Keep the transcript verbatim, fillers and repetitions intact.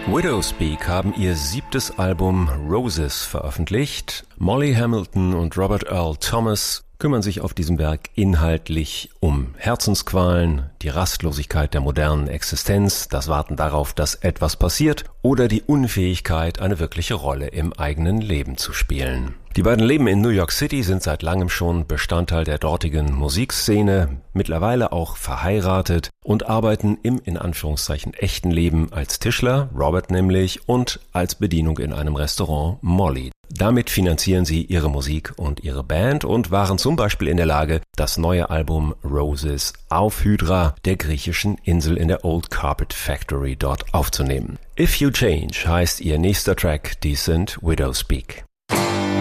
Widowspeak haben ihr siebtes Album Roses veröffentlicht. Molly Hamilton und Robert Earl Thomas kümmern sich auf diesem Werk inhaltlich um Herzensqualen, die Rastlosigkeit der modernen Existenz, das Warten darauf, dass etwas passiert oder die Unfähigkeit, eine wirkliche Rolle im eigenen Leben zu spielen. Die beiden leben in New York City, sind seit langem schon Bestandteil der dortigen Musikszene, mittlerweile auch verheiratet und arbeiten im in Anführungszeichen echten Leben als Tischler, Robert nämlich, und als Bedienung in einem Restaurant, Molly. Damit finanzieren sie ihre Musik und ihre Band und waren zum Beispiel in der Lage, das neue Album Roses auf Hydra, der griechischen Insel in der Old Carpet Factory, dort aufzunehmen. If You Change heißt ihr nächster Track, dies sind Widowspeak.